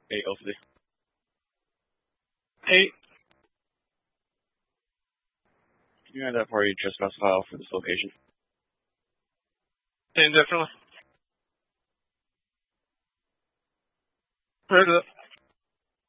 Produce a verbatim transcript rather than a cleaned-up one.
Hey, L C D. Hey, Can you add that party trespass file for this location? indefinitely. Heard it.